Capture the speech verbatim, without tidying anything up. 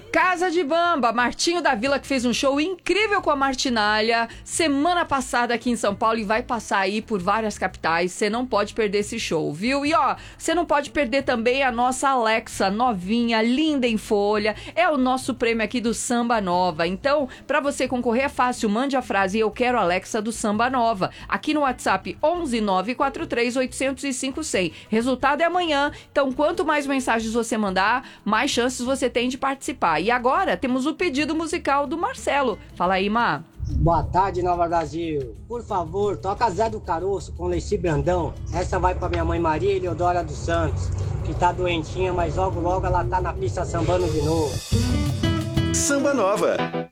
Casa de Bamba, Martinho da Vila, que fez um show incrível com a Martinalha semana passada aqui em São Paulo e vai passar aí por várias capitais. Você não pode perder esse show, viu? E ó, você não pode perder também a nossa Alexa, novinha, linda em folha. É o nosso prêmio aqui do Samba Nova. Então, pra você concorrer é fácil, mande a frase "Eu quero Alexa" do Samba Nova. Aqui no WhatsApp onze nove quatro três oito zero cinco cem. Resultado é amanhã. Então, quanto mais mensagens você mandar, mais chances você tem de participar. E agora temos o pedido musical do Marcelo. Fala aí, Má. Boa tarde, Nova Brasil. Por favor, toca Zé do Caroço com Leci Brandão. Essa vai pra minha mãe Maria Eleodora dos Santos, que tá doentinha, mas logo logo ela tá na pista sambando de novo. Samba Nova.